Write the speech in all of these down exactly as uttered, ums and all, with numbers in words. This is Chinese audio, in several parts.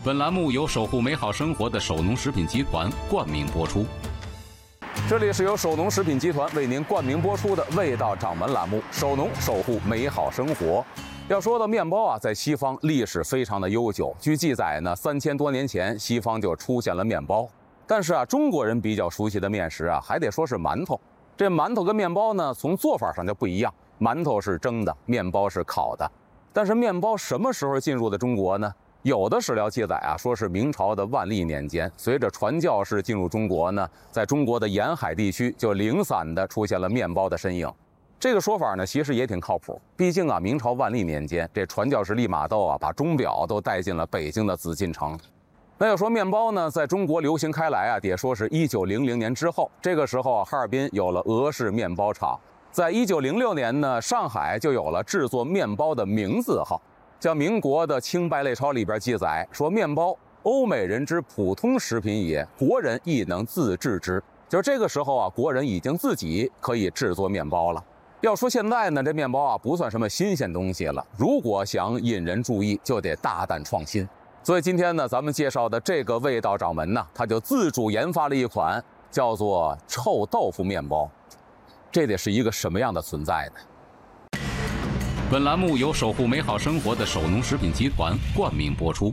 本栏目由守护美好生活的守农食品集团冠名播出。这里是由守农食品集团为您冠名播出的《味道掌门》栏目，守农守护美好生活。要说到面包啊，在西方历史非常的悠久。据记载呢，三千多年前西方就出现了面包。但是啊，中国人比较熟悉的面食啊，还得说是馒头。这馒头跟面包呢，从做法上就不一样，馒头是蒸的，面包是烤的。但是面包什么时候进入的中国呢？有的史料记载啊，说是明朝的万历年间，随着传教士进入中国呢，在中国的沿海地区就零散的出现了面包的身影。这个说法呢，其实也挺靠谱。毕竟啊，明朝万历年间，这传教士利玛窦啊，把钟表都带进了北京的紫禁城。那要说面包呢，在中国流行开来啊，得说是一九零零年之后。这个时候啊，哈尔滨有了俄式面包厂。在一九零六年呢，上海就有了制作面包的名字号。像民国的《清败类钞》里边记载说，面包欧美人之普通食品也，国人亦能自制之。就是这个时候啊，国人已经自己可以制作面包了。要说现在呢，这面包啊不算什么新鲜东西了，如果想引人注意，就得大胆创新。所以今天呢，咱们介绍的这个味道掌门呢，他就自主研发了一款叫做臭豆腐面包。这得是一个什么样的存在呢？ 本栏目由守护美好生活的守农食品集团冠名播出。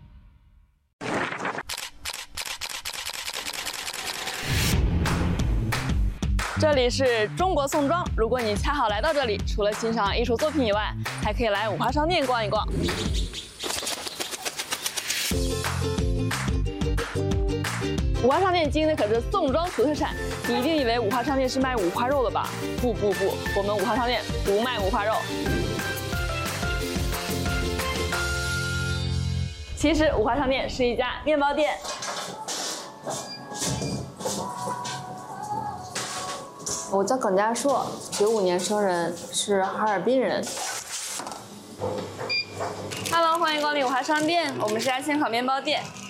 这里是中国宋庄，如果你恰好来到这里，除了欣赏艺术作品以外，还可以来五花商店逛一逛。五花商店经营的可是宋庄土特产，你一定以为五花商店是卖五花肉的吧？不不不，我们五花商店不卖五花肉。其实五花商店是一家面包店。 我叫耿佳硕，九五年生人，是哈尔滨人。 Hello， 欢迎光临五花商店，我们是家现烤面包店。